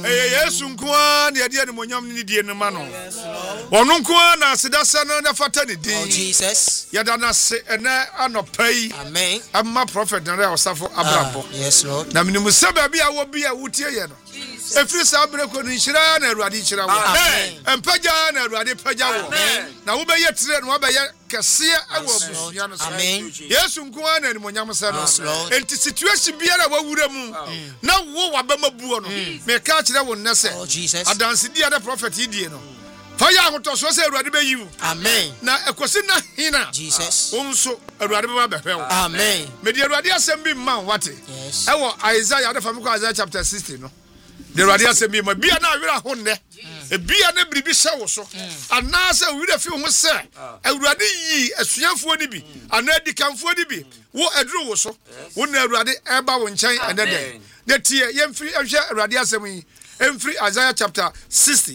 Yesu nkoa ne ade ne monyam ne die ne ma no. Ono nkoa na sedasa no na fata ne din. Jesus. Yada na se ena anopai. Amen. Amma prophet na osafo abrabo. Yes Lord. Na minimu sebe bia wo bia wutie ye no. Efiri sa breko no nhira na Awurade nhira wo. Amen. Empaja na Awurade paja wo. Na wo be ye tire no wo be ye kese awo busuya no so. Amen. Yesu nkoa na ne monyam se no. Enti situation biara wa wura mu. Na wo wa bema buo no. Me ka kire wo nnese. Oh Jesus. Adanse dia the prophet idie no. Fire agoto so se Awurade be yiwu. Amen. Na ekosi na hina. Jesus. Onso Awurade be ba behwe wo. Amen. Me di Awurade asem bi man wate. Yes. Ewo Isaiah the famiko Isaiah chapter 60 no. The Awurade asem bi ma bia na awira ho nne. E bia na bribi hye wo so. Ana se wira fi ho se. Awurade yi asuafo ni bi. Ana dikanfo ni bi. Wo edru wo so. Wo na Awurade eba wo nchen enede. Ne tie yemfiri ehwe Awurade asem yi. Emfiri Isaiah chapter 60.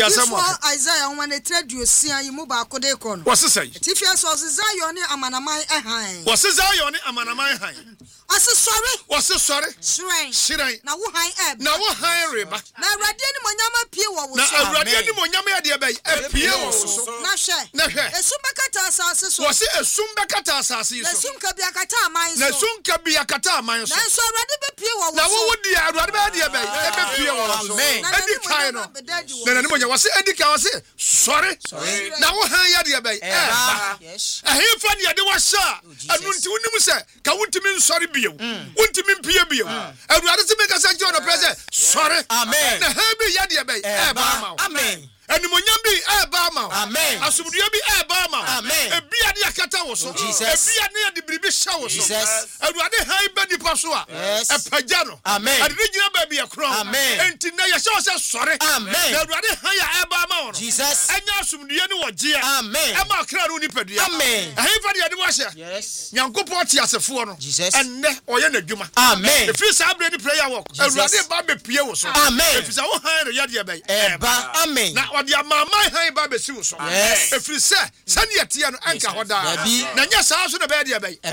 Isaiah when they trade you see you move back to the corner. What's it say? Tifia so Zion amanamai ehan. What's Zion amanamai han? I said sorry. What's it sorry? Shrine. Now who high ebb. Now what high river? Now Radian Monyama Pia was. Now Radian Monyama dear bay. Pia was. Nashe. A Sumbakata Sassis was it a Sumbakata Sassis? The Sumka Biakata mines. The Sumka Biakata mines. Now so Radiba Pia. Now what would the Radia bay? Pia was. Eddie Kino. Then anyone was Eddie was it. Sorry. Now what high dear bay? Yes. I hear funny I was shot. And when you say, Kawuntimin sorry. Untimin pia bio. And rather to make us a John present. Sorry. Amen. The heavy yadia bay. Amen. And the Monyambi Bama. Amen. Asubiabi Bama. Amen. A beard Yakata was so. Jesus. A beard near the Bribi Shower. Jesus. And rather high Benny Pasua. Yes. A Pajano. Amen. And regional baby a crown. Amen. And Tina Yasha says sorry. Amen. And rather higher Bama. Jesus. And Yasum Diano Gia. Amen. Emma Crowni Pedia. Amen. I have the washer. Yes. Yanko Porti as a phone. Jesus. And ne Oyana Juma. Amen. If you sabre the prayer walk. And rather Baby Pia was. Amen. If it's our hand Yadia Bay. Amen. Now what your mamma Bible so. Yes. If you say, send your tea and anchor hoda. Nanya Sasu the baby.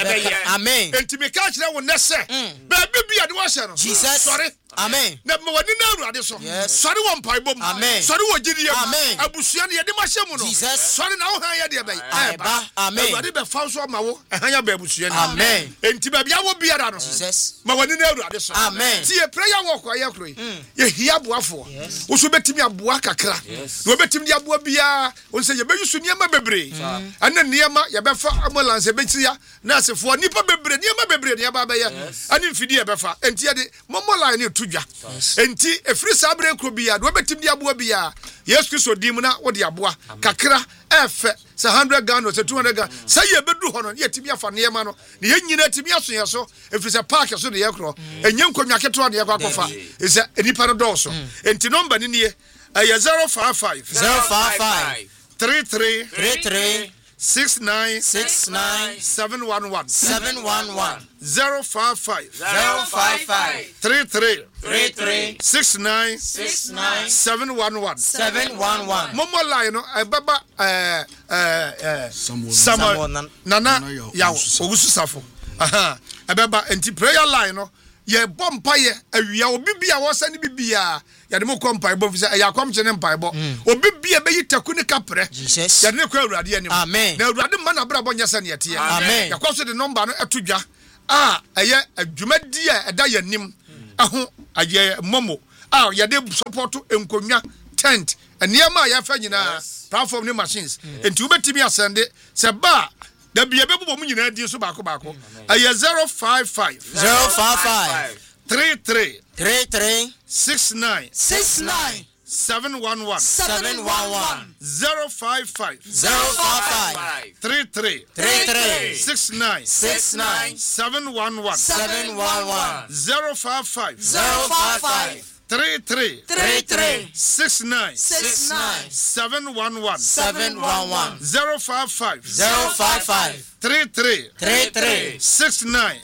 Amen. And to me catch that one nesse. Baby be at Washington. Jesus. Sorry. Amen. Number one in the radio. Yes. Sorry, one pipe bomb. Amen. Sorry, what did you? Amen. Abusian Yadimashamuno. Jesus. Sorry, now higher dear bay. Amen. What did the false one Mao and Hanya Babusian? Amen. And Tibabia will be at Jesus. Mawan in the radio. Amen. See a prayer walk or Yakri. You hear Buafo. Who should bet me a Buaka. You bet him the Abuabia. Say you better Sunyama Bebre. And then Niama, Yabefa ambulance, Betia, Nasa for Nipa Bebre, Niama Bebre, Yababaya, and Infidia Befa, and Tiadi, Momola in Tuja. And tea a free sabre could be a Robertim Diabuabia. Yes, Christo Dimona or Diabua, Kakra, F, 100 gun or 200 gun. Say you better honor yet Timia for Niamano, the Union Timia so, if it's a park or so the aircraft, and young Comyaketon Yakofa is a Nipanadoso, and Tinomba in here. 055 33 69 711 055 33 69 711 Momo line baba Samuel Nana yawo ogusu safo aha abeba enti prayer line no ye bompa ye awia obi bia wo sane bibia ya de mo kompa bo fisa ya kwam chene mpa bo obi bia be yitaku ne kapre Jesus ya ne kwa awurade anim amen na awurade ma na bra bo nya sane yete amen ya kwaso de number no etodwa eye adwumadi a eda yanim aho aye momo ya de support enkonwa tent eniama ya fa nyina platform ne machines enti ubetimi asende se ba da bia be bo mu nyina di so baako aye 055 33 69 711 055 33 69 711 055 33 69 711 055 33 69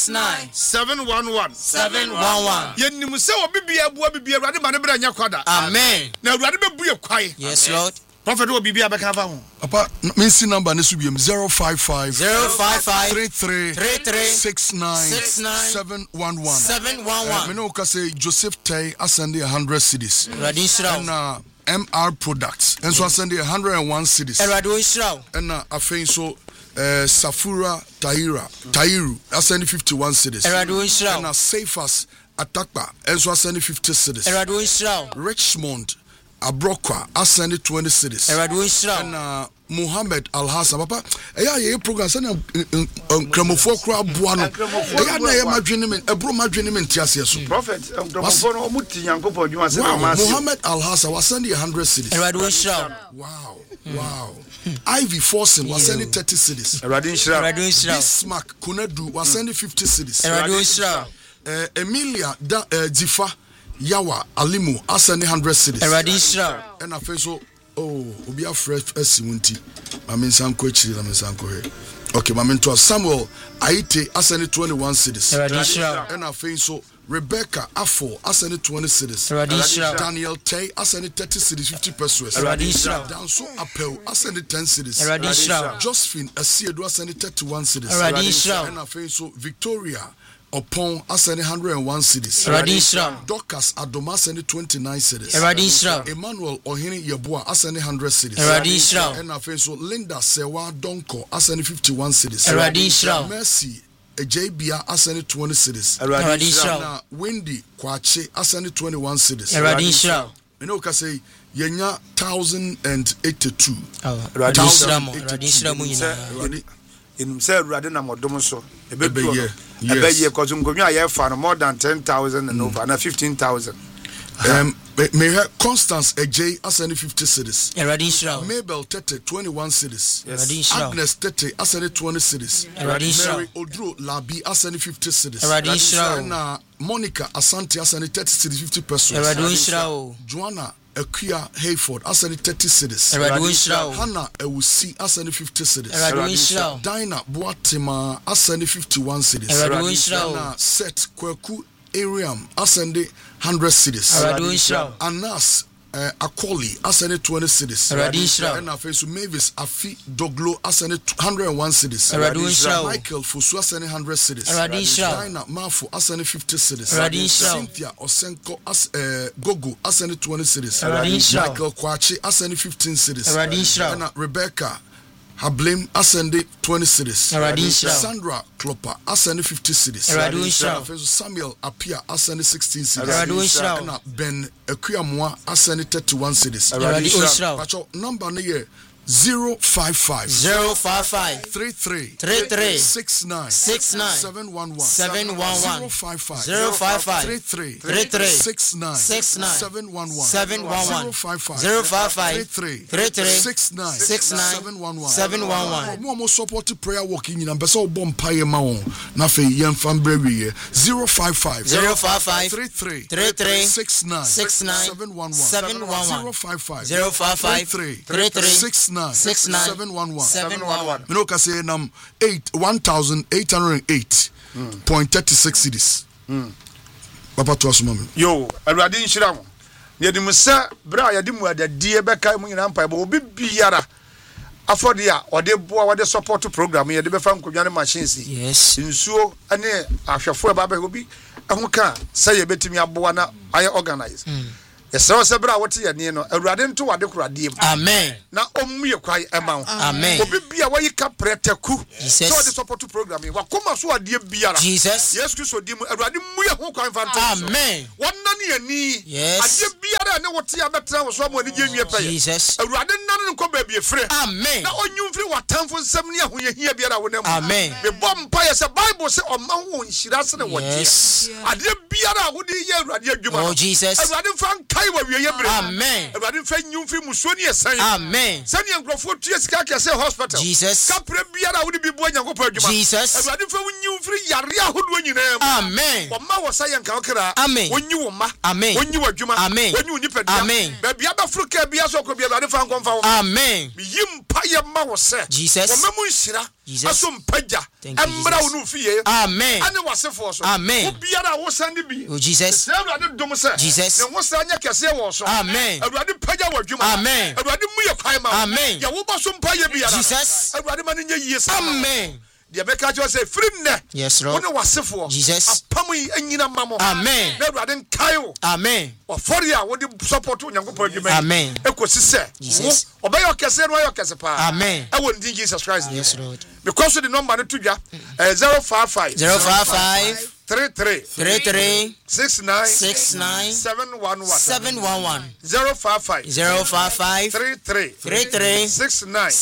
711 Yenimuse obibia bua bibia Awurade ma ne bra nya kwada amen na Awurade bebu ye kwai yes lord Prophet will be a back of Papa, Mincy number needs to be 055 055 33 69 711 711. Menoka say Joseph Tay ascending 100 cities. Radishra. And MR Products. And so ascending 101 cities. Radishra. And I think so. Safura Tairu ascending 51 cities. Radishra. And Safas Atakpa and so ascending 50 cities. Radishra. Richmond Abrokwa ascended 20 cities. And Muhammad Al Hassan, Papa, a program sending Cramofo Crab Buano. A Prophet, Muhammad Al Hassan was sending 100 cities. Wow. Ivy Forsen was sending 30 cities. Bismarck Kunedu was sending 50 cities. Emilia Zifa Yawa Alimu ascending 100 cities. And I feel so. Oh, we are fresh Simunti. Mamin Sanko Chiri, Mamin Sanko here. Okay, Mamin to Samuel Aite ascended 21 cities. And I feel so. Rebecca Afo ascended 20 cities. Daniel Tay ascended 30 cities, 50 pesos. Danso Apel ascended 10 cities. Josephine Asiedu ascended 31 cities. And I feel so. Victoria Upon ascended 101 cities. Dorcas Adoma ascended 29 cities. Emmanuel Ohini Yabua ascended 100 cities. And I feel so. Linda Sewa Donko ascended 51 cities. Mercy Ejabia ascended 20 cities. And Wendy Kwache ascended 21 cities. You know, can say Yenya 1082. In said Radina Modomoso, a bit because I have more than 10,000 and over and 15,000. May have Constance Ej ascended 50 cities. Mabel Tete 21 cities. Agnes Tete ascended 20 cities. Mary Odro Labi ascended 50 cities. And Monica Asante ascended 30 cities, 50 persons. Joanna Akuya Hayford ascended 30 cities. Hannah Ewusi ascended 50 cities. Dinah Boatima ascended 51 cities. Seth Kweku Ariam ascended 100 cities. Anas Akoli ascended 20 cities. And I face Mavis Afi Doglo ascended 101 cities. Michael Fusu ascended 100 cities. Dinah Mafu ascended 50 cities. Cynthia Osenko Gogo ascended 20 cities. Michael Kwachi ascended 15 cities. And Rebecca Hablim ascended 20 cities. Sandra Klopper ascended 50 cities. Samuel Apia ascended 16 cities. And Ben Ekuyamwa ascended 31 cities. Number near 055 33 69 711 055 33 69 711 055 33 69 711 More support prayer walking in and beso bomb pie maon na fe yem fam brewie 055 33 69 711 055 69 711. You know, can say 1,808.36 cities. Papa to us, mommy. Yo, Radin Shram. Yadi Musa, Bra, Yadimu, the dear Becca, Empire, will be Biara. Afodia, or the boy, what the support program, here, the Befam Kuyana machines. Yes. In so, and after 4 Baba will be, and who can say a bit to me, Abuana, I organize. Yes, so Sabra, what you know, a radin to what the Radim. Amen. Now, me a cry amount. Amen. Be away, you can pray to cook. So the support program, what come as what dear Biara. Jesus. Yes, you so dim, a radim, who can find. Amen. One nanny and knee. Yes. I Biara, know what you have better was someone in your pay. Jesus. A radin none come be a friend. Amen. Now, on you feel what time for 7 years when you hear Biara with them. Amen. The bomb pires a Bible say on Mount she doesn't know what. Yes. I did Biara, who did you radio? Oh, Jesus. I radin found Kaiwa. Amen. Everybody find you film Musonia saying. Amen. Send your Crawford Tears Kaka say hospital. Jesus. Capre Biara would be born and go. Jesus. Everybody find you free Yaria who when you name. Amen. Or Ma was saying Kakara. Amen. When you ma. Amen. When you were Juma. Amen. When you nip. Amen. Baby Abba Fruka Biaso could be a fan confound. Amen. Yim mpaye ma wo se Jesus womemu nhyira Jesus aso mpaja Thank you, embra wo no fie Amen ane wasefo so Amen obiara wo sande bi Oh Jesus se awurade dom se Jesus ne wo sa nya kese wo so Amen awurade paja wo adwuma Amen awurade mu ye kwan ma Amen ya wo ba so mpaye biara Jesus awurade ma ne nya yie sa Amen de beka jo say free ne Yes Lord wona wasefo Jesus apam yi anyina mamo Amen na awurade nkai wo Amen ofori a wo de support onyankopon adwuma Amen ekosi se Jesus obayo kese no ayo kese pa Amen e won din Jesus Christ Yes Lord because the number no to dwa 055 33 69 711 055 33 69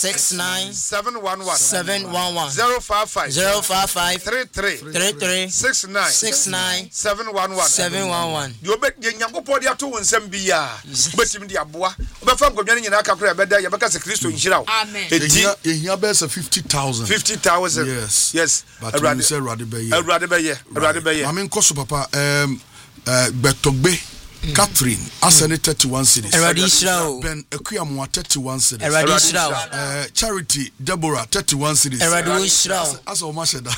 711 055 33 69 711 you bet the nyankopon dia to wonsam bia betim dia boa obefa nkodwane nyina akakora beda ye beka se Kristo nhira amen ehia be se 50,000 yes but you say Awurade be ye I koso papa Betogbe Catherine asene 31 cities Ben Ekuyamu 31 cities Charity Deborah 31 cities as o masheda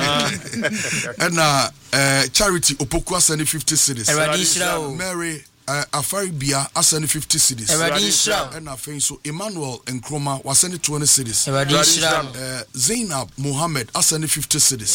and Charity Opoku asene 50 cities Mary Afaribia asene 50 cities and afin so Emmanuel Nkroma wasene 20 cities Zainab Mohammed asene 50 cities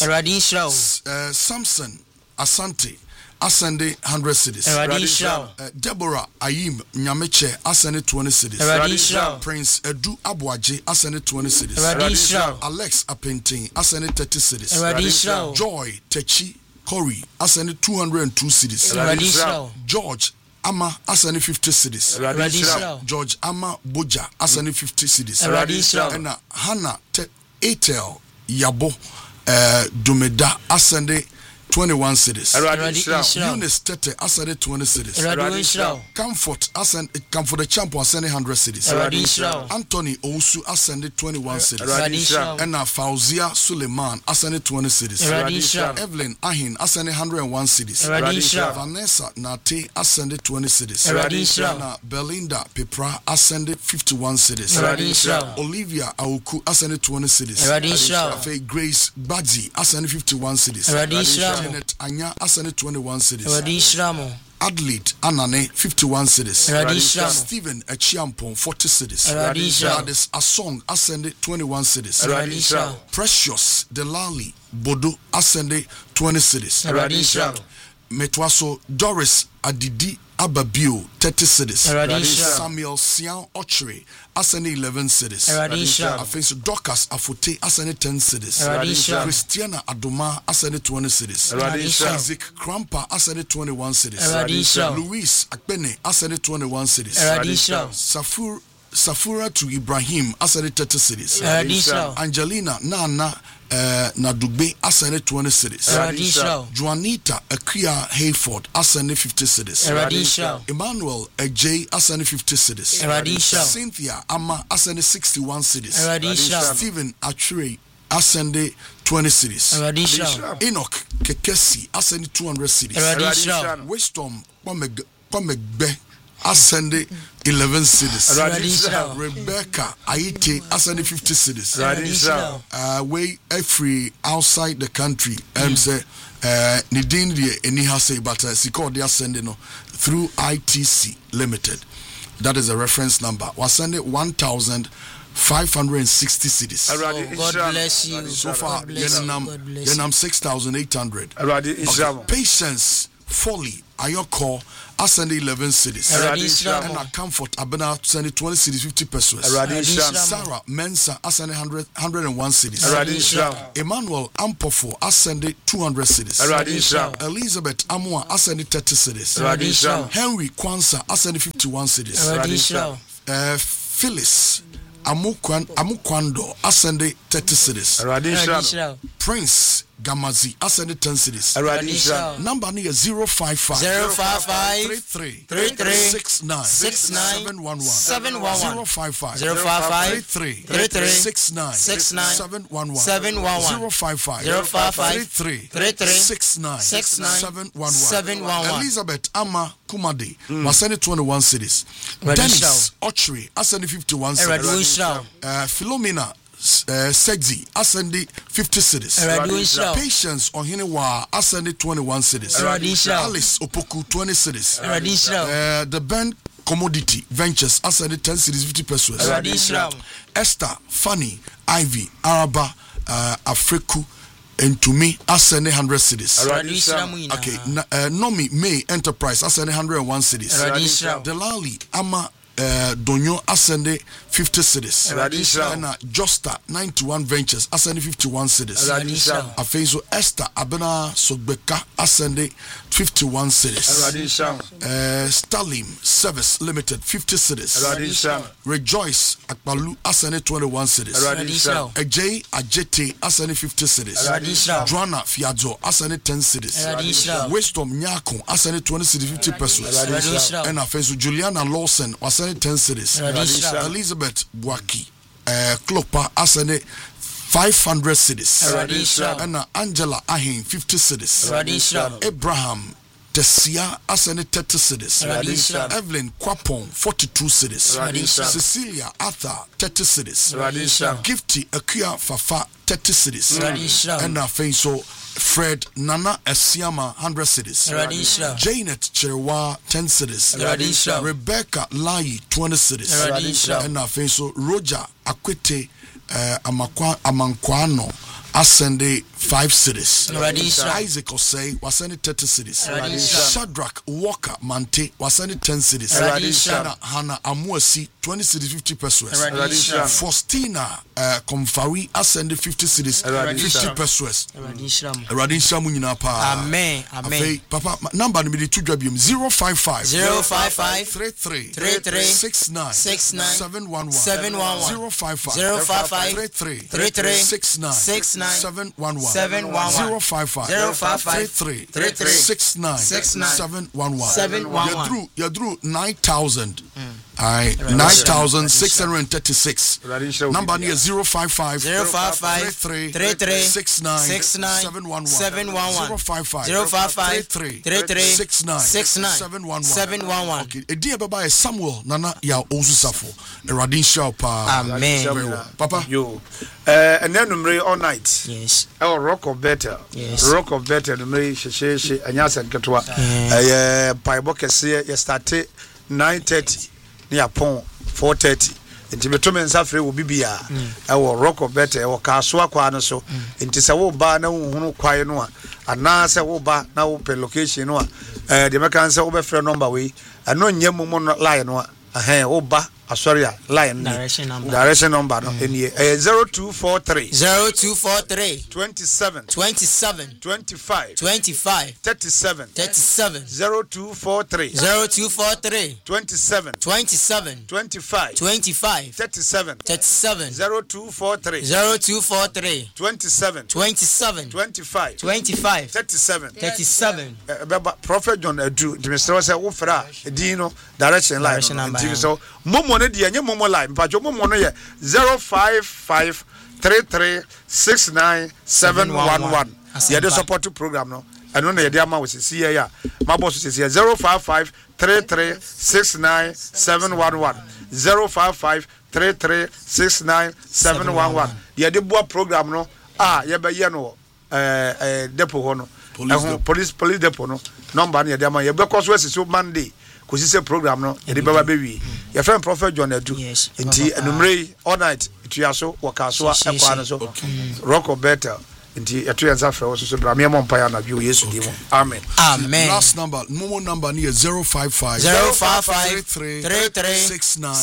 Samson Asante ascending 100 cities. Deborah Ayim Nyameche ascending 20 cities. Prince Edu Abuaje ascending 20 cities. Alex Apentin ascending 30 cities. Joy Techi Corey ascending 202 cities. George Ama ascending 50 cities. George Ama Boja ascending 50 cities. And Hannah Etel Yabo Dumeda ascending 21 cities. Eunice Tete ascended 20 cities. Comfort the champ ascended 100 cities. Anthony Ousu ascended 21 cities. And Fauzia Suleiman ascended 20 cities. Evelyn Ahin ascended 101 cities. Vanessa Nate ascended 20 cities. Belinda Pepra ascended 51 cities. Olivia Auku ascended 20 cities. Grace Badzi ascended 51 cities. Janet Anya ascended 21 cities. Adelaide Anane 51 cities. Stephen Echiampon 40 cities. Gladys Asong ascended 21 cities. Precious Delali Bodo ascended 20 cities. Metwaso Doris Adidi Ababio 30 cities. Samuel Sian Ochre ascended 11 cities. Afenso Dorcas Afote ascended 10 cities. Christiana Adoma ascended 20 cities. Isaac Krampa ascended 21 cities. Luis Akbene ascended 21 cities. Safura to Ibrahim ascended 30 cities. Angelina Nana Nadugbe ascended 20 cities. Juanita Akia Hayford ascended 50 cities. Emmanuel Ej ascended 50 cities. Cynthia Ama ascended 61 cities. Stephen Achure ascended 20 cities. Enoch Kekesi ascended 200 cities. Wisdom Pomegbe ascended 11 cities. Rebecca Aite ascended 50 cities. Way free outside the country. Say Nidin any has say but Siko they ascending through ITC Limited. That is a reference number. Was sending 1,560 cities. God bless you. So far, I'm 6,800. Patience Folly Ayoko ascended 11 cities. And a Comfort Abena sending 20 cities, 50 pesos. Sarah Mensa ascended 101 cities. Emmanuel Ampofo ascended 200 cities. Elizabeth Amua ascended 30 cities. Henry Kwanzaa ascended 51 cities. Phyllis Amukwando ascended 30 cities. Prince Gamazi ascended 10 cities. Number 055 33 69 711 055 33 69 711 055 33 69 711 Elizabeth Ama Kumade ascended 21 cities. Dennis Ochri ascended 51 cities. Philomena Segzi ascended 50 cities. Patience Ohinewa ascended 21 cities. Alice Opoku 20 cities. The band Commodity Ventures ascended 10 cities 50 persons. Esther Fanny Ivy Araba Afriku and to me ascended 100 cities. Okay, Nomi May Enterprise ascended 101 cities. Delali Ama Donyo ascended 50 cities. And Josta 91 Ventures ascended 51 cities. Afenso Esther Abena Sogbeka ascended 51 cities. Stalim Service Limited 50 cities. Rejoice Akbalu ascended 21 cities. Ajay Ajete ascended 50 cities. Joanna Fiadzo ascended 10 cities. Wisdom Nyako ascended 20 cities 50 persons. And Afenso Juliana Lawson ascended 10 cities. Elizabeth Bwaki Klopa ascended 500 cities. And Angela Ahin 50 cities. Abraham Tessia ascended 30 cities. Evelyn Kwapon 42 cities. Cecilia Arthur 30 cities. Gifty Akia Fafa 30 cities. And Afenso Fred Nana Esiama 100 cities. Janet Chewa 10 cities. Rebecca Lai 20 cities. And Afenso Roger Akwete Amankwano ascended 5 cities. Isaac Osei was sending 30 cities. Shadrach Walker Mante was sending 10 cities. Hannah Amuasi 20 cities 50 persons. Faustina Komfari ascended 50 cities 50 persons. Radisha Munina Pa. Amen. Papa number number 2 055 33 69 711 055 33 69 711 055 33 69 711 you drew 9,000 9,636 number near 055 33 69 711 055 33 69 711 okay a dear baba Samuel Nana ya Osusafo Eradin Shaupa. Amen. Papa yo and then number all night. Yes. Our Rock of Better. Yes. Rock of Better number she anyasa nketwa paibo kese ye start 9:30 near pon 4:30 nti betome nsafre wo bibia our Rock of Better wo kasoa kwa no so nti se wo ba na hunu kwae no a ana se wo ba na wo pe location no a de meka nse wo be frɛ number we ano nyem mo line no a wo ba sorry line direction number no enie 0243 27 25 37 0243 27 25 37 0243 27 25 37 Prophet John Edu the Mr. say wo fra edino direction line so momo ne de anye momo line mpajo momo no ye 055 33 69 711 ye the support program no eno na ye de ama wo sisi ya ma boss sisi 055 33 69 711 055 33 69 711 ye de boa program no ye be ye no depot ho no police depot no number ye de ama ye be koso sisi Monday because it's a program no e de baba bewi your friend Prophet John Edu nti enumre all night ituaso wakaso ekwa so Rock of Better nti etuyanza fra so bra me mo mpaya na bi Yesu dimo amen last number momo number near 055 33 69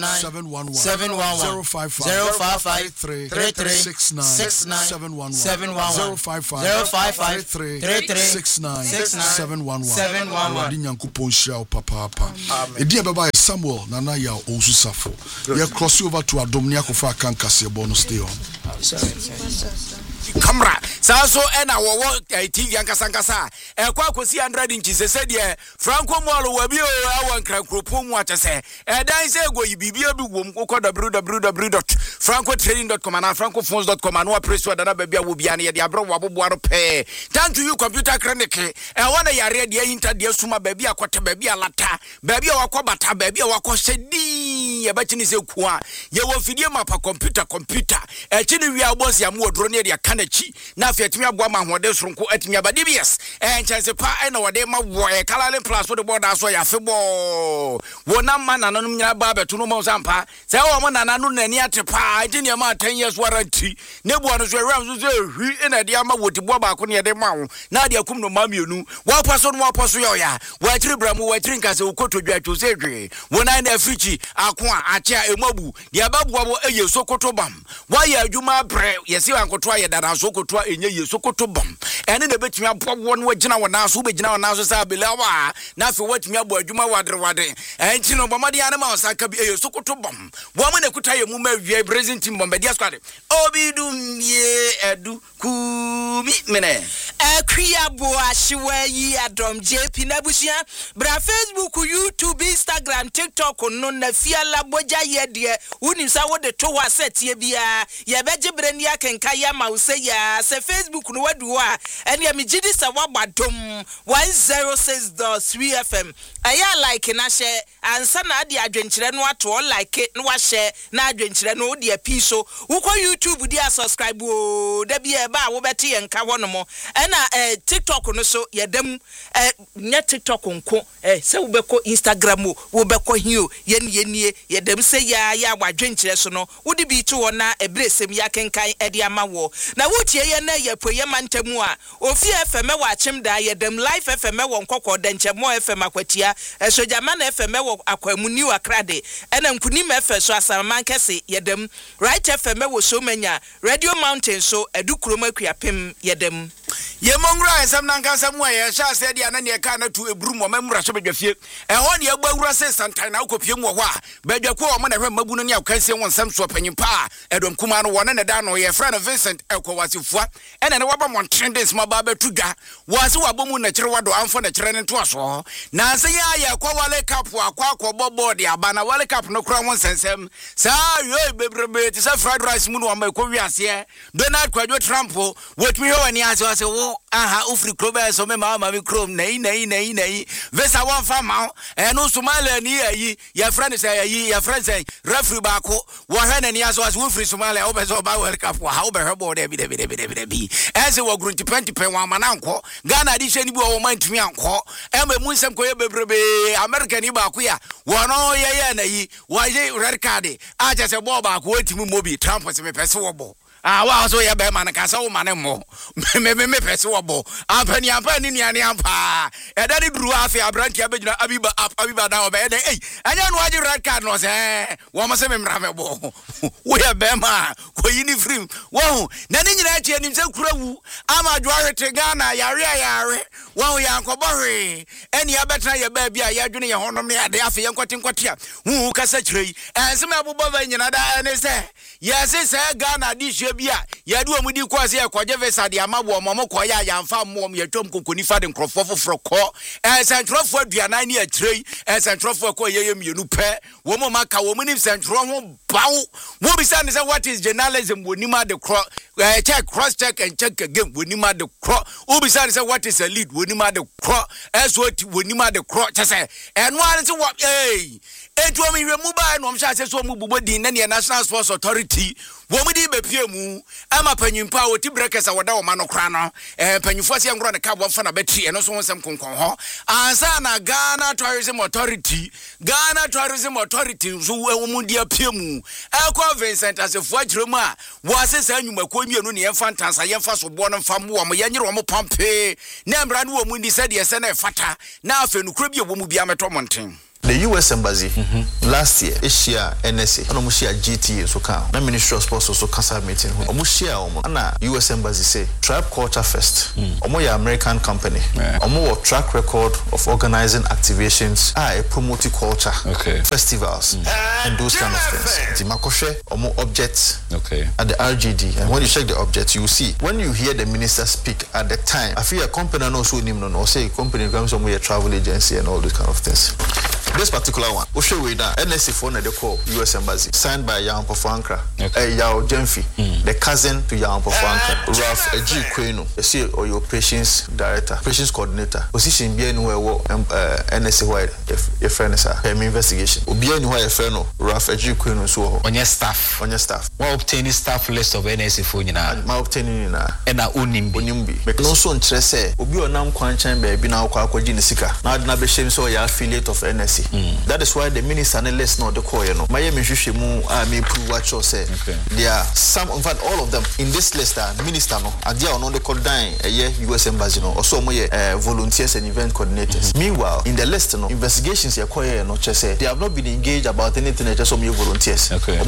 711 055 33 69 711 055 33 69 711 dinyankopon hia papa edi baba Samuel Nana ya Osusafo you cross over to Adomnia kofa kankase bonus stay on camera so ena wo TV ankasa ekwa akosi 100 inches se de Franco Mall wa bi o awon krankropo mu atese dan se goyi bibia bi wom ko www.francotrading.com and francophones.com and wa press wa dana bia wo bia na ye de abro wo abobo aro pe thank you computer clinic wona yare de inter de suma bia akwata bia alata bia wakobata bia wakoshedi ye bachini se kua ye wo fidie mapa computer chini wi abosi am wodro ne de kanachi na afi atimi aboa ma hode soronko atimi abade bias chance pa na wode ma wo kalale plus wo de border so ya febo wona ma nananum nyina ba beto no mo sampa se wo mo nananu nani atepa agini ma 10 years warranty ne bo no so ram so hwi ina de ama wotibo ba ko ne de ma wo na de akum no ma mienu wa paso no wa paso yo ya wa tiri bramu wa tiri nkase ukotodwa twose dwe wona na africhi ako a acha emabu de ababu abo eye sokoto bam wa ya adwuma bre yesi wankoto aye dada sokoto enye ye sokoto bam ene na betumi abowo no wagina wona so begina wona so sa belawa na afi watumi abo adwuma wade enchi no bomade ane ma osaka bi eye sokoto bam bo mo na kuta ye mu ma wie present team bombe dia squad obidum ye edu kumi mene akria bo ahyewa yi adom JP na busia bra Facebook, YouTube, Instagram, TikTok no na fiala boja ye de unim sa wo de to wa set ye bia ye beje brani akenka ya ma wo se ya se Facebook no wadu a ene ya migidi sa wabadom 106.3 FM aya like na she ansa na ade adwenkyere no ato like no wa share na adwenkyere no de apiso wo ko YouTube dia subscribe o da bia ba wo beti ye nka wono mo ena TikTok no so ye dem nya TikTok nko se wo beko Instagram wo beko hio ye dem se ya wadwenkyere so no wo de bi to wona ebresem ya kenkan ede ama wo na wo tie ye na ye poye mantamu a ofi FM wa achim da ye dem live FM wo nkokọ denche mo FM akwatia sojama na FM wo akwamu ni wakrade ena nkunim FM so asaman kese ye dem right FM wo so manya Radio Mountain so edukurom akuapem ye dem ye mongra ensam nankasa mu ye sha se dia na ne ka na tu eburu mo mamura so bedwafie ho ne agbawura se santan na akopie mu ho a bedwako o mo na hwe mabu no ne akanse won sam so panyimpa edom kuma no wona ne da no ye friend Vincent Ekowasifua ena ne waba mon trendings ma ba betudwa wase wabomu na kire wado amfo na kire ne to aso na se ya ye kwawale cup akwa bobo de abana wale cup no kura won sensem sa yo bebrebe ti sa fried rice mu no amakọ wiase Donald Kwadwo Trump wotumi he wani ase wo aha ufri krobe so me mama mi krom nei vesa wan fama no Somalia ni ayi ya friend say ayi ya friend say referee ba ko wo he na ni aso ufri Somalia wo be so ba World Cup ha wo be hebo de bi ese wo grunti penti pen wa mananko Ghana di hye ni bi wo mantumi anko e ma mu nsem ko ye bebrebe America ni ba ko ya wo no ye na yi wo ye red card a je se ball ba ko otimi mobi Trump se me pese wo bo wa so ye be man ka sa wo mane mo me pese wo bo apani ni ani ampa e da ni duru afi abranti abegina abiba da obe e anya no agi red card no se wo mo se me mra me bo wo ye be ma ko yini free wo na ni nyina tie nim se kurawu ama dwoarete Ghana yare wo ya nkobore eni abetra ye ba bia ya dwene ye honom ne ade afi ye nkote a hu kasa kirei ense me abobba ba nyina da ne se yesi se Ghana di bia ya du omudi kwase ya kwaje vesa de amabo omo ko ya yamfa mmom ya twom kokoni fa de nkrofo foforo ko sentrofo aduana ni atrei sentrofo ko ye mienu pe wo mo maka wo mu ni sentro ho bawo wo bi say what is journalism wonima de check cross check and check again wonima de wo bi say what is a lead wonima de SOT wonima de chese eno an se what etu omi hwemu ba no msha se so mu bubodin na ne National Sports Authority wo mu di bepie mu ama panyimpa woti brekesa woda wo ma no kra no panyimfo ase ngro ne ka bo fa na betri eno so wonsem konkon ho ansa na Ghana Tourism Authority so wo mu di apie mu ekwa Vincent asefo agire mu a wo asesa anwuma ko mienu ne yemfa ntansa yemfa so bo no mfa mo wo yanyere wo pampe na mbra no wo mu ndi se de se na fata na afenukro bi wo mu bia meto monten The US Embassy last year, Asia NSA, and Omushia GTA so count. Na Ministry of Sports also cancer meeting. Omushia Ana US Embassy say Tribe Culture Fest. Omo American company. Omo track record of organizing activations. Promoting culture. Festivals and those kind of things. The Makoshe Omo objects. At the RGD, and when you check the object, you will see when you hear the minister speak at the time. I feel a company also or say company comes from a travel agency and all those kind of things. This particular one, we show you that NSC phone they call US Embassy, signed by Yao Pofankra, Yao Jemfi, the cousin to Yao Pofankra, Ralph G. Queno, you see, or your operations director, operations coordinator, position be anywhere NSC wide, your friend is a investigation. Be anywhere your friend, Ralph G. Queno, so on your staff. What obtaining staff list of NSC phone in a my obtaining in a and a unimbi. Because also interest say, Obi or Nam Kwanchan baby now Kwajinisika, now the shame so you're affiliate of NSC. That is why the minister and less not the core, you know. Miami Shushimu, I may prove what you say. There are some, in fact, all of them in this list are minister, no, and they are on the call dying a year US Embassy, no, or some volunteers and event coordinators. Meanwhile, in the list, no, investigations are quiet, no, just say they have not been engaged about anything, just some volunteers.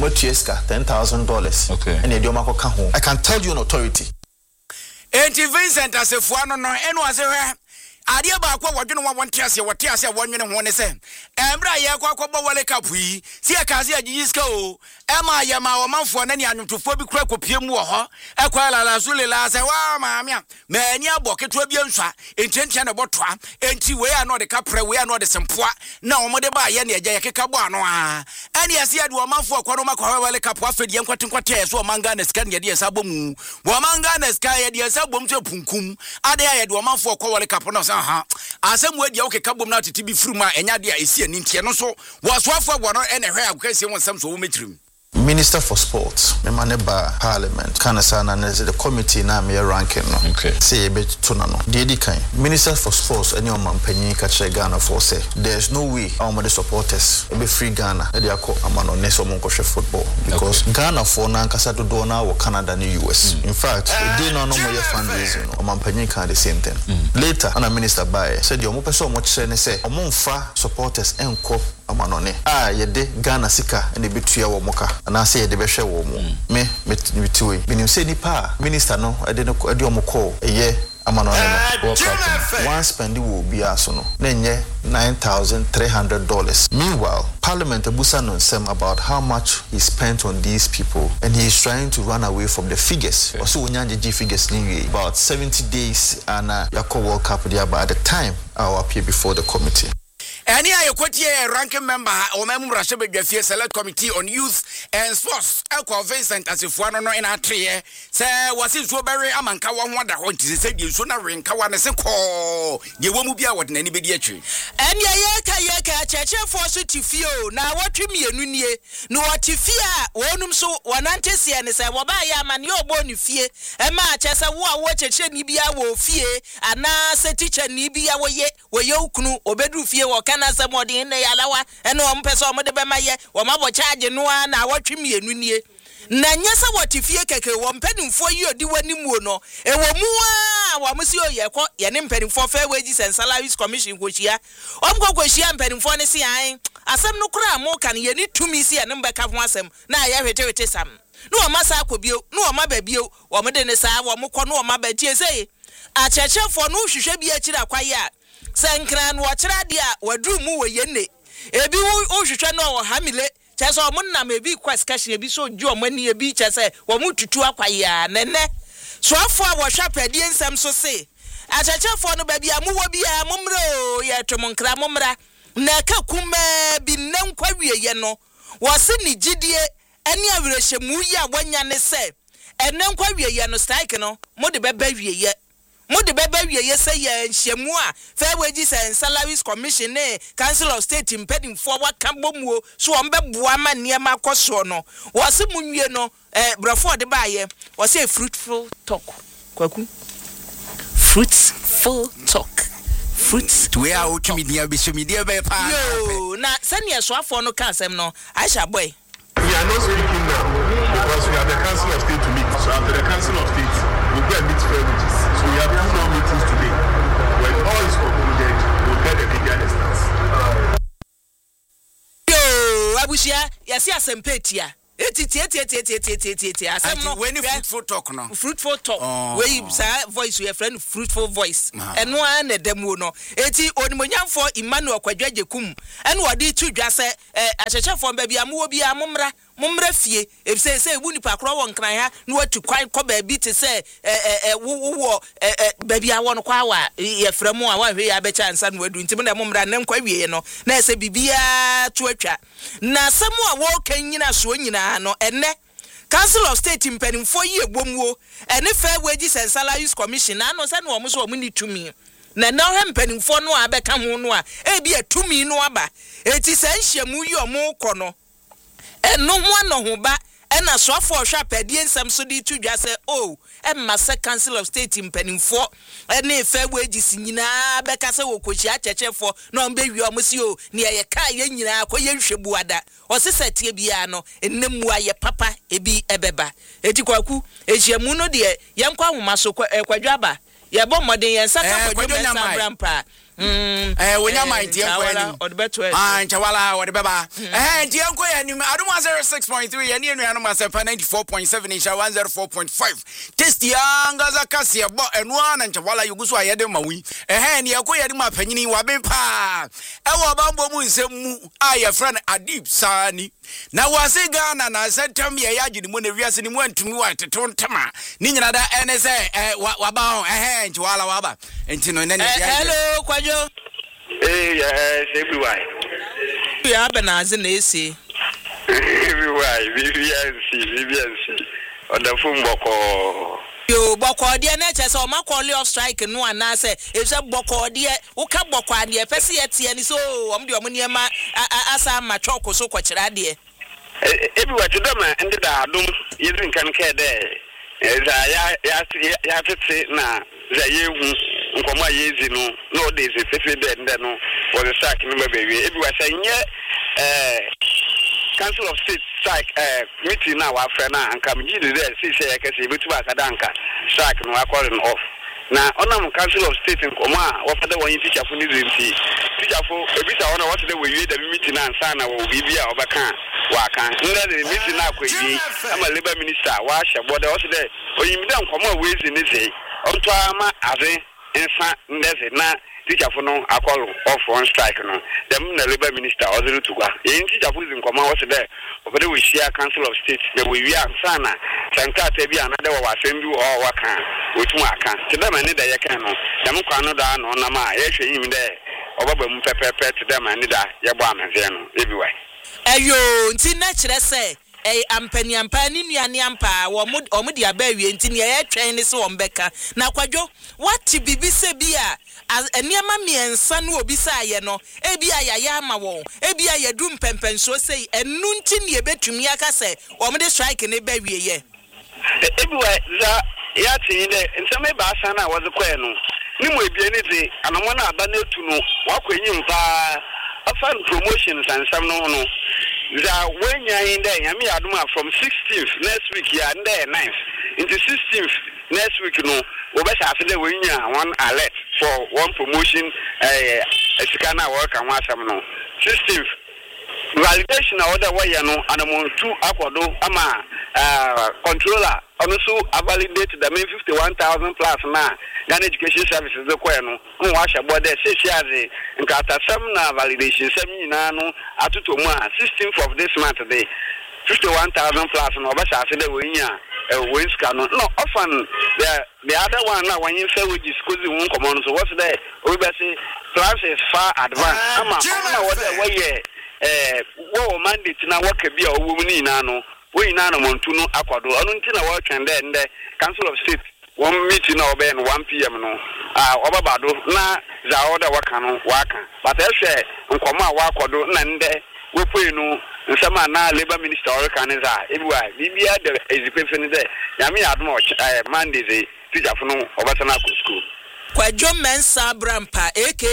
$10,000. And they I can tell you an authority. Enti Vincent as a fuano no eno as a adia ba kwa wadwene wa wontiase wotiase wonwene ho ne se embra ye kwa kwa wale kapui si akaze agiska o ema ye ma o manfo na ne anwotofo bi kura kopie mu ho ekwa la zule la se wa maamia mani aboketo bi answa ententia na botoa enti we ya no de kapre we ya no de sempoa na o mode ba ye ne agya ye keka bo ano a ene ase ade o manfo kwa no makwa wale kapua fedi enkwate so manga na sika ne de sabo mu wo manga na sika ye de sabo mu punkum ade ya de o manfo kwa wale kapo no asem we dia o keka bom na tete bi fruma enya de a esi ani ntie no so wosoafo gwo no ene hwe akwese won sam so wo metrim. Minister for Sports, Memaneba Parliament, Kanasana, the committee na me ranking no. Say a bit tunano. Dedi kind. Minister for Sports, any man penny catch Ghana for say there's no way our the supporters be free Ghana. They are called amano neso monkoshe football because Ghana for na kasa to do na or Canada ni US. In fact, they no more fundraising. Man penny can the same thing. Later, an minister by said you mope so much say fa supporters enko amanone. Yede Ghana sika and the betuya wo moka. And I say the best wo me between meaning say nipa minister no I didn't do mo call a year amanone no one spending will be asono nenye $9,300. Meanwhile, Parliament abusa no sem about how much he spent on these people and he is trying to run away from the figures. Also unyanje figures ni about 70 days and Yako World Cup there by the time I will appear before the committee. Any a ranking member or member Rashabedwafie Select Committee on Youth and Sports, Elko Vincent as if one no in a tree, say was it so very amanka one wonder what is said you sooner ring Kawana Seko, you won't be out in anybody a tree. And yaka church for city fio, now what you mean, no what you fear, one so one antesi and say, Wabaya man, your bony fear, and match as a war watch a Nibia will fear, and now say teacher Nibia where you knu or bedroom fear or kana somebody in the alawa and no person of the bemaye or my charge no one I watch me and nie Nanyasa what if ye keke one penny for you do any mono and one monsieur yako yanim penny for fair wages and salaries commission which ya go and penny for any seeing as some no cram more can ye need to me see a number of wasem now I have it some no massa could be no my baby or madenesa or moko my bed say a church for no she should be a chira quiet. Sankran watchra dia wadru mu we yene ebi wo hwehwe no hamile chese o munna me bi kwes cash ebi so ju o mani ebi chese wo mututu akwaya nene so afo a wo hwapade ensam so se achachafo no ba bia mu wo bia mumre ye tomonkra mumra na ka kuma bi nankwa wieye no wo se ni gidie ani awrehemu ya wanya ne se enankwa wieye no strike no mo de beba wieye Mode beba wieye say ye nhemu a fair wages and salaries commission council of state impeding forward kambomuo so on beboa ma niema koso no wo se munwie no brofo de baaye wo se fruitful talk kwaku fruitful talk fruits to where out media be media be pa yo na senior so afo no kan sem no Aisha boy we are not speaking now because we have the council of state to meet so after the council of state we go and meet fair wages. So we have 2 more meetings today. When all is concluded, we'll get the media distance. abusia yesi asempetia eti asem no when fruitful talk no fruitful talk we voice your friend fruitful voice eno an edemu no eti onimonyamfo Emmanuel Kwadwajekum ene wodi tudwa se ahyehefo ba bia mo bi amomra fie efse ebu nipa kro won kran ha na watu kwan ko ba bi te se wo ba bia won kwa wa ye fremu a wa hwe ya be chansa na wadu ntim na momra ne nkwa wie no na ese bibia to atwa na asemu a wo kan nyina so nyina no ene Council of State mpanimfo yi egbomuo ene fair wages and salaries commission na no se na omo so omo ni tumi na na ho mpanimfo no abeka ho no a ebi atumi no aba eti se nhyiamu yi omo kɔ no eno ho no ho ba ena soafo hwa padie nsam so di tudwa se emma se Council of State mpanimfo ene fair wages nyina beka se wo kochi achechefo na ombe wi omo si ne ye ka ye nyina akoye hwebuada osesete bia no enemu aye papa ebi ebeba eti kwaku ehyiamu no de yenkwa homa so kwadwaba ye bo modern yen saka kwadwaba brampa wonya mind yɛnkɔ anim nkyawala wɔde bɛba nti yɛnkɔ yɛ anim adom 06.3 yɛne anuanom asɛmpa 94.7 nhyɛ 104.5 testi angaza kaseɛ bɔ ɛnoa na nkyawala yɛgu so a yɛde ma wi ne yɛkɔ yɛ anim apanyini waben paa ɛwɔ ɔbambɔ mu nsɛm mu a yɛfrɛ no Adib Sani na wase Ghana na sɛntam yɛ yɛagye mu na wiase ne mu antumi wa teto ntama ne nyina da ɛne sɛ waba ho nkyawala waba nti no ne hello Kwajo yes everywhere ya benaze na esi everywhere BBNC on the phone boko yo boko de na che se o makoli of strike no anase e se boko de wo ka boko ade pese ye ni so o de o niema asa ma choko so kwachira de everywhere to them and the adum yezin kan ke de ya tete na za yehu nkoma yezi no days fefe de no was a sack no baby everywhere say Council of State strike meeting now our friend and come give the say kase betu akadanka strike no calling off na onam Council of State nkoma what the one teacher for need teacher for ebisa ona what the we the meeting and sana wo bibia obaka waka nda the meeting na kwaji ama labor minister wa hye boda what the oyimda nkoma we zi ne sei onto ama ave ensa ndeze na teacher for no call off on strike no them na labor minister order to go yin teacher for zi nkoma what the obede we share Council of State the we answer na sanka tabi another wa assemble or waka wetu aka to them ani da yeka no them kwa no da no na ma ye hwe yim de obaba mu pepepe to them ani da ye bo ameze no everywhere ayo nti na kire se ampaniampa ni nuane ampa wo mo dia ba wie nti ne ye twɛn ne se wo mbeka na Kwadwo what bibi se bia eniema miensa no obi sa ye no ebi ayaya ama wo ebi ayadu mpempenso sei enu nti ne betumi aka se wo mo de strike ne ba wie ye everywhere za ya tin de nseme ba asa na wo ze kɔ no ni mo ebie ne de anomo na aba na etu no wakɔnyi mpa afan promotions and some no za when you in there yami aduma from 16th next week ya there 9th into 16th next week no we be say after when you one alert for one promotion esikana work and one some no 16th validation order way no and two akodo ama controller also validate the main 51,000 plus na Ghana Education Services the kweno no washa board say share nkata some na validation some nyina no atoto mu a 16th of this month day 51,000 plus no obasa say the when scan no often the other one now when you say we discuss one common so what's there we be say plans is far advanced ama what way wo mandate na work bia owo ni na no we na no montu no akwado onu nti na work and then the Council of State one meeting na obe no 1 PM no obabado na za order waka no waka but e hwe nkoma wa akwado na nde we poi no nsema na labor minister organizer everywhere bibia the executive there yami admo Monday teacher for no obasana school Kwadwo Mensa Brampa aka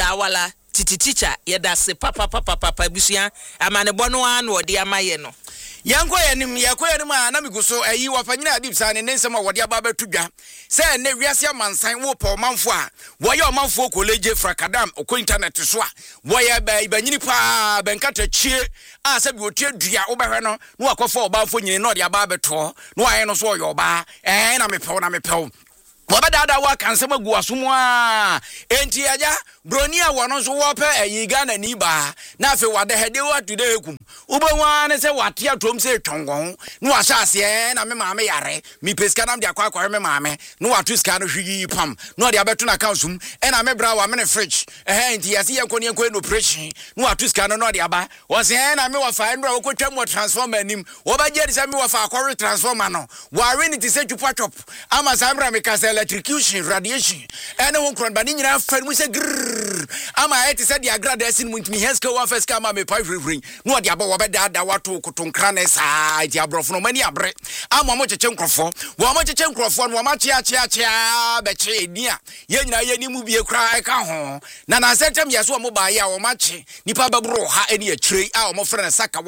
Nchawala titi teacher yeda se papa busia amane bono an wo de amaye no yanko yanim na miguso ayi wafanyina adip sa ne nsem a wode aba betudwa se ne wiase amansan wo pa manfo a woye omanfo college frakadam ko internet so a woye banyini pa benkata chie a se bi otie dua wo behwe no no akofo obanfo nyini no de aba beto no aye no so oyo ba na mepew wabadada wa kansema gu asomo a enti aja broni a wono so wo pe ayiga na ni ba na afi wade hede wa today kum ubanwa ne se wate atom se twongon no asase na me maame yare mi peska nam de akwa me maame no watu ska no hwigi pam no de abeto na kansum e na me bra wa me ne fridge enti yase yenko ne no operation no watu ska no de aba wo se na me wa fa ndra wo kwatwa mo transformer nim wo ba je de se me wa fa akwa transformer no wa re ni ti se twapa top ama sambra me kasela electrocution radiation ene won kron ba ni nyina fa mu se grrr ama eti se dia grade sin mu ntimi heska wa feska ma me pa free no dia ba wo be da wato kotonkra na sa dia brofo no mani abre ama mo cheche nkrofo wo mo cheche nkrofo no ma chia be che nia ye nyina ye ni mu bie kra ka ho na setem yeso mo ba ya wo ma che nipa babro ha eni akire a mo frɛ na saka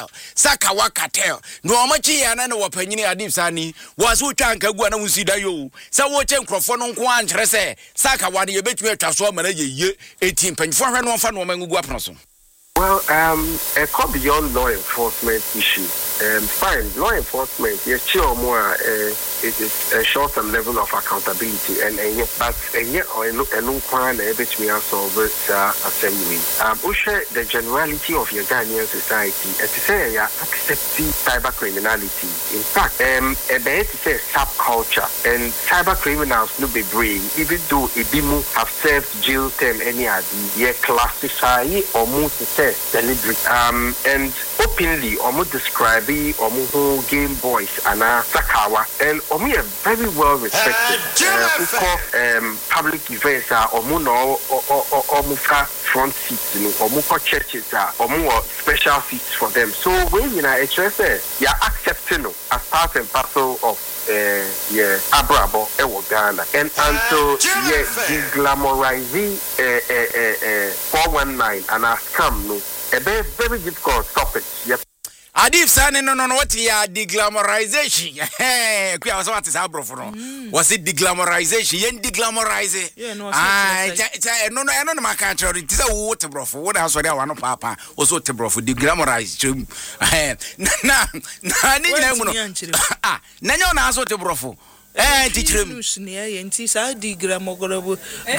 wakatel no mo che ya na wo panyini adip sani wo so twa nka gu na musida yo sa wo che nkrofo no nko ankyere se saka wade ye betumi atwa so ma na ye eti mpanyfo hwe no fa no mangugu apno so. Well, it could be beyond law enforcement issue. Fine, law enforcement, yes, sure more. It is a short-term level of accountability, but which we are solved assembly. The generality of your Ghanaian society, to say, accepting cyber criminality. In fact, a bit says subculture and cyber criminals no be brave, even though Ibimu have served jail term any idea, classify or move to say deliberate. And openly, describe Game Boys and Sakawa, and Omi are very well respected. Public events are Omuka front seats, Omuka churches are Omu special seats for them. So when you know you're accepting as part and parcel of Abrabo Ghana, and until deglamorizing 419 and a scam no, a very difficult topic. Yep. Adif sane no what ya deglamorization kwa was what is abro for no was it deglamorization yen deglamorize no maka chori tisa wo te bro for what has so there one papa also te bro for deglamorize na ni nyina mu no na nyo na so te bro for teacherem enti sa deglamogramo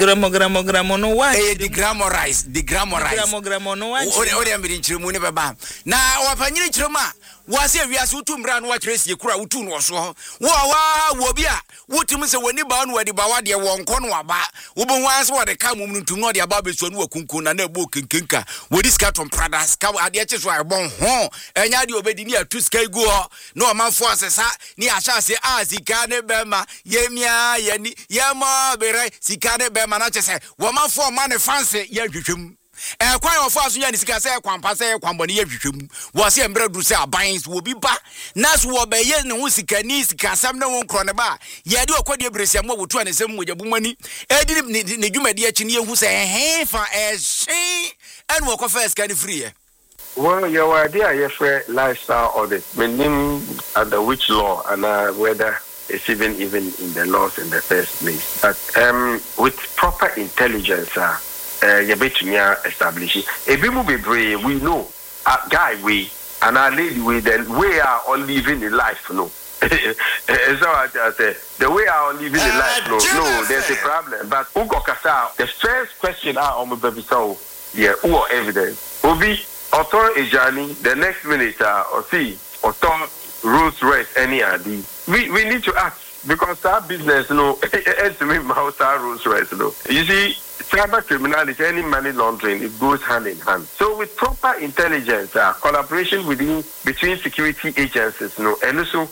no wa deglamorize no wa ori amiri chiremu ne baba na wapanyiri chirema wase wiase utumra no wa tresi kura utu no so wo bia wotum se wani ba no wadi ba wade wonko no aba wo bo wanse wade ka mum no tum no de aba beso no wakunku na ebo kenkenka wodi skaton pradas ka ade che so abon ho enya de obedi ni atu sky go no amanfo asesa ni ahya se azika ne bema yemia yani yema bere sika ne bema na che se wo manfo ma ne fanse ya hwehwem kwan ofo aso ya ni sika se kwampa se kwambone ya hwehwem wo se embre du se abans wo bi ba nas wo be ye ne ho sika ni sika sam ne won kro ne ba ye de okode bresia mo wotu anesem mogabumani edi ne dwumadi achi ne yehu se fa ehye en wo ko first kan free. Well, your idea is for lifestyle audit, meaning under which law and whether it's even in the laws in the first place. But with proper intelligence, you bet me establish it. If we move brave, we know a guy we and a lady we then we are all living in life, no. So I say the way I live in the life, no, there's a problem. But the first question I on my baby so who evidence? Obi author ejani the next minute or see author Rolls Royce any ID. We need to ask because our business to me Rolls Royce you see cyber criminality, any money laundering, it goes hand in hand. So with proper intelligence, collaboration between security agencies, and also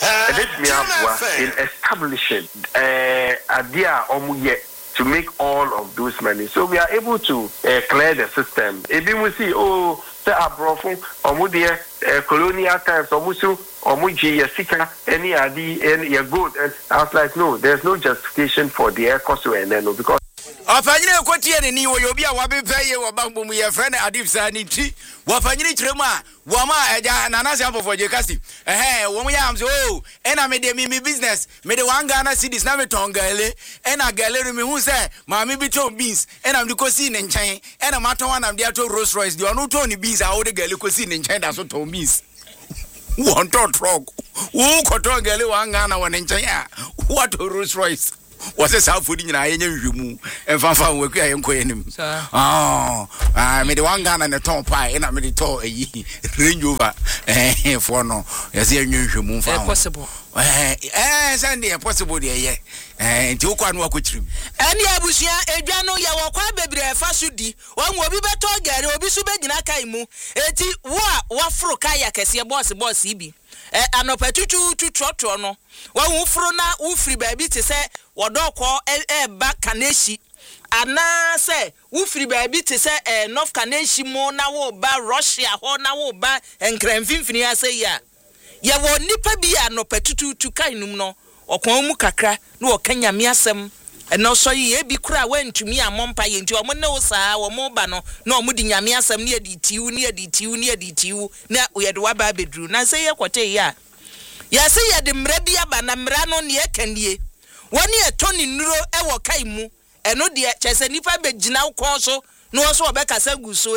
in establishing idea to make all of those money. So we are able to clear the system. Even we see, colonial times, any ID, and you're good. And I was like, no, there's no justification for the air cost because Afanyine kwoti ni wo yobi a wabepeye wo bambo mu ye friend Adif Saniti wafanyine kirema wama eja nanasi amfo je kasi wo mu yam so ena me de mi business me de wanga na cities na me tongale ena gale me hu se ma me bi to beans ena me kosi ne nchen ena ma ton na me de to Rolls Royce de onu to ni beans a wo de gale kosi ne nchen da so to beans won to truck wo ko to gale wanga na wo ne nchen a what Rolls Royce was a South food in a yenmu and fanfan work I am quenim. Me the one gun and a top pie and I made it all a range over for no as a new move possible. Sandy possible there, and you can't walk with him. And Yabusia, Adriano Yawaka baby, Fasudi, one will be better, Gary, or be Subedinakaimu, eti wa fro kayak as your boss, Ibi. An opportunity to trot or no. One who frona ufri baby to say, what dog call back Kaneshi. And now say, ufri baby to say, North Kaneshi mo na wo ba Russia, or na wo ba, and Cranfin, I say, ya. Ya wo nipa be an opportunity to kainum no, or Kwamu Kakra, no Kenya miasem. And no so ye be cry went to me a mompa into a monosa or mobano, no mudding a miasem near DTU, near we had waba bedroom. I say, what ya. Ya say ya de mrebia banamrano near Kandie. 1 year Tony Nuro ewo kaimu, and no dear Chesanipa Bejinau Corso, no so Becca Saguso,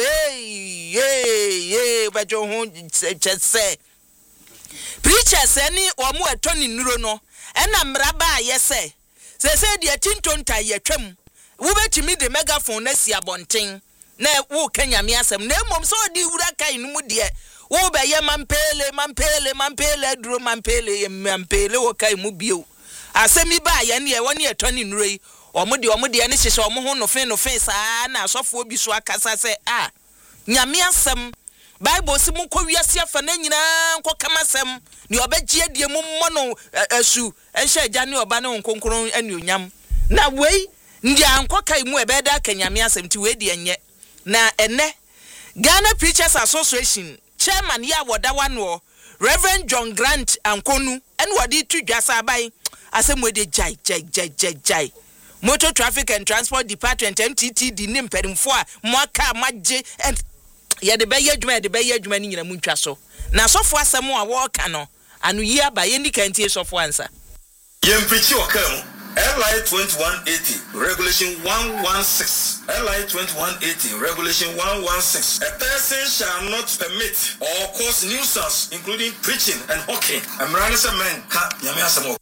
but your home say. Preachers any or more Tony Nuro no, and I'm rabba, yes, say. Say the Tinton tie ye trim. We bet to me the megaphone nesia bonting. Ne wo Kenya miasem, ne mom so di uraka in mudie. Wo be ye mampele, drum mampele, wo kai mubio. Asemi ba ye ne 1 year turning ray. Omudi ani hyehyɛ omo ho no fe saa na asofo bi so akasa sɛ nyame asɛm Bible si mu kɔ wiase afa na nyina nkɔ kamasɛm ne obegye adie mu mmɔ asu ɛhyɛ agya ne oba ne nkonkron anuonyam na wei ndi ankɔ kai mu ebeda ka nyame asɛm ti wei de enye na ene Ghana Preachers Association chairman ya wodawa no Reverend John Grant Ankonu en wodi tu dwasa abai asɛm we de jai Motor Traffic and Transport Department MTT di nim pedimfo a moaka magye and ye de beye adwuma ni nyina muntwa so na sofo asɛm a wɔka no anu yi aba ye ndi kantie sofo ansa yem preach okam LI 2180 regulation 116 LI 2180 regulation 116 a person shall not permit or cause nuisance including preaching and hawking amrani men ka nyame asɛm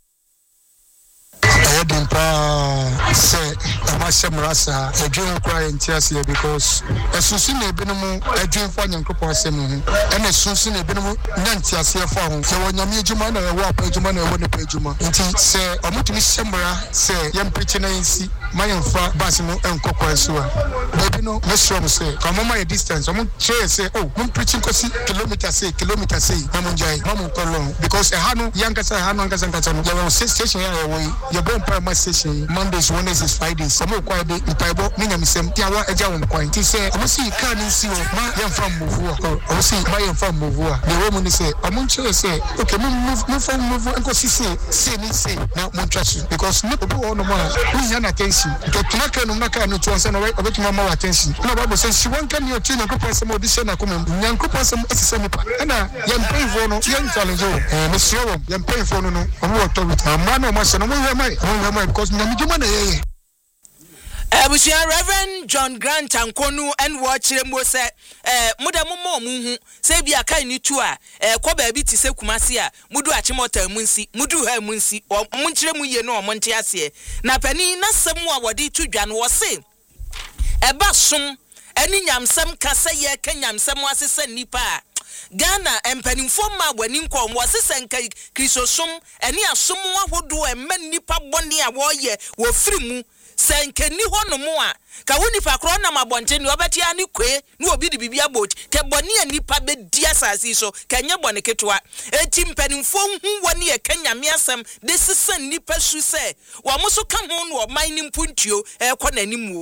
say Amashamrasa, a dream crying tears here because a Susan Benamo, a dream for young couple and a Susan Benamo, Nantias here for him. So when Yamijuma, a war pageman, I want a pagema. And he say, I'm not to Miss Shamra, say, young preacher, my own far Basimo and Coco. Baby, no, Miss Ram say, come on my distance. I'm on chair, say, oh, I'm preaching kilometer say, Mamunjai, Mamu Colon, because a Hanu, Yankasa, Hanangas and Katan, your station away, your bone my station, Mondays, Wednesdays, Fridays, some of quite in Bible, Minamism, Tiawa, a Jawan point. He said, I must see Carney, see my young from Muvua, I will see my young from Muvua. The woman say, I'm on chair, say, okay, move from Muvua, and go see, now, Montrasu, because not all no more. We have attention. Naka, no to answer away, about my more attention. No, Bible says, she won't come here to go for some audition. I come in, young couple, some semipa, and young pay for no, young challenge, and Monsieur, young pay for no, I'm worked on with a man or my son, because Reverend John Grant Ankonu and watch them was mudamu say be a kind to Koba biti se kumasia, Mudu Achimota Munsi, Mudu her Munsi, or Munchemu ye no Montiasie. Na penny na semwa wadi to Jan was say. A basum, any yam some cassa ye kenyam some was a nipa. Ghana empenim forma wani nkom wasisen kai krisosum ene asom ahodo emman nipa bone a woye wo firimu senkeni honomo a ka woni fa kro na mabonte ni obeti ani kwe ni obi di bibia bot ke bone nipa be dia sasi so kenye bone ketwa eti mpenim fom hu woni e kanyame asem de sisen nipa su se wo muso ka ho no man ni mpuntuo e kɔ nanimu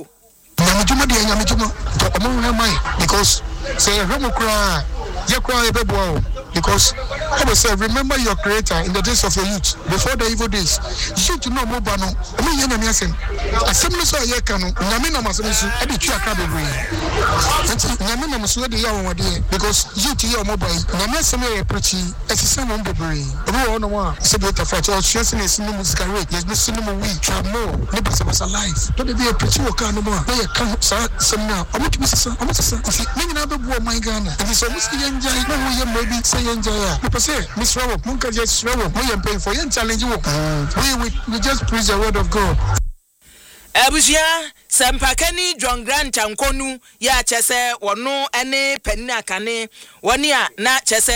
Nyamijuma, because say Romocra. You cry, because I will say remember your creator in the days of your youth before the evil days. Youth no more bano. I mean yena miasem. Asem no so ye kanu. Nyame na masem so e de twa aka bebre. Nyame na so de ya won de because youth ye omo boy. Nyame asem ye prechi esise mo bebre. Obo no wa se be ta fa to stressing is no music rate. Yes no cinema we try more. Ne be was alive. Don't be a prechi wo kan no mo. Na ye kan sa sem na. Omo ti sisa. Me nyina be bu o man Ghana. And so musi ye njai no wo ye maybe say ye njai. People say Miss Robo, munka just Robo. We am paying for you challenge you. We just preach the word of God. Abusia Sampakani John Grant Ankonu ya chese wono ene penina kane woni a na chese